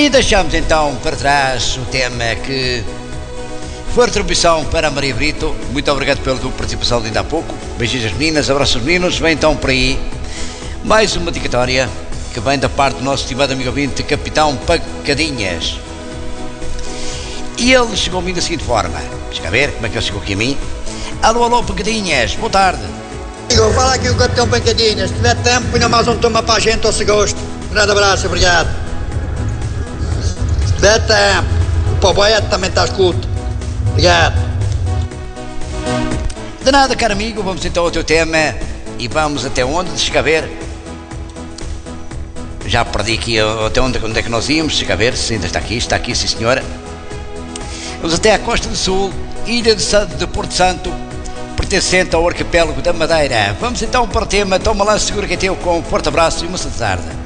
E deixamos então para trás o tema que foi retribuição para a Maria Brito. Muito obrigado pela tua participação de ainda há pouco. Beijinhos às meninas, abraços aos meninos. Vem então por aí mais uma dedicatória que vem da parte do nosso estimado amigo ouvinte, Capitão Pacadinhas. E ele chegou a mim da seguinte forma. Deixa cá ver como é que ele chegou aqui a mim. Alô, alô, Pacadinhas, boa tarde. Fala aqui o Capitão Pacadinhas. Se tiver tempo, punha mais um toma para a gente, ao se gosto. Grande abraço, obrigado. Se tiver tempo, o Poboete também está escuto. Obrigado. De nada, caro amigo, vamos então ao teu tema. E vamos até onde? Deixa cá ver. Já perdi aqui até onde é que nós íamos. Deixa cá ver se ainda está aqui, sim senhora. Vamos até à Costa do Sul, ilha de Porto Santo, pertencente ao arquipélago da Madeira. Vamos então para o tema. Toma lá, segura que é teu, com um forte abraço e uma boa tarde.